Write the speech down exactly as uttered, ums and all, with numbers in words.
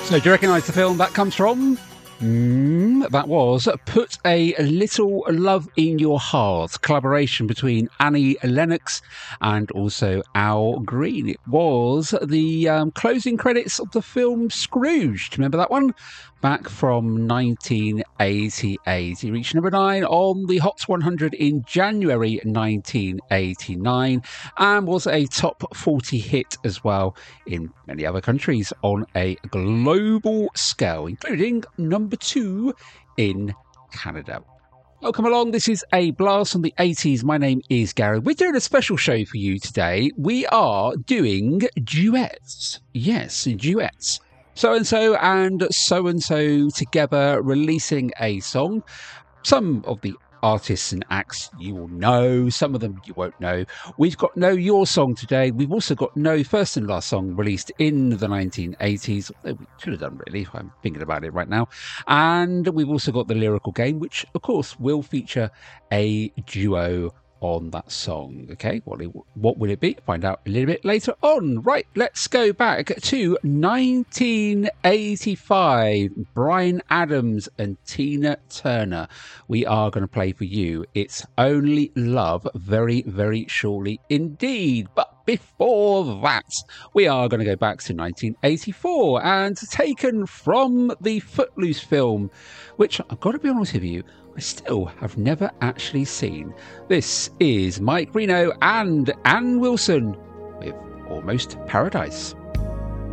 So do you recognise the film that comes from? Mm, that was Put a Little Love in Your Heart, collaboration between Annie Lennox and also Al Green. It was the um, closing credits of the film Scrooge. Remember that one? Back from nineteen eighty-eight. It reached number nine on the Hot one hundred in January nineteen eighty-nine and was a top forty hit as well in many other countries on a global scale, including number two in Canada. Welcome along. This is a blast from the eighties. My name is Gary. We're doing a special show for you today. We are doing duets. Yes, duets. So-and-so and so-and-so together releasing a song. Some of the artists and acts you will know, some of them you won't know. We've got Know Your Song today. We've also got No First and Last Song released in the nineteen eighties. We could have done really, if I'm thinking about it right now. And we've also got The Lyrical Game, which of course will feature a duo on that song. Okay, what, what will it be? Find out a little bit later on. Right, let's go back to nineteen eighty-five. Bryan Adams and Tina Turner. We are going to play for you It's Only Love very, very shortly indeed. But before that, we are going to go back to nineteen eighty-four and taken from the Footloose film, which I've got to be honest with you, I still have never actually seen. This is Mike Reno and Ann Wilson with Almost Paradise.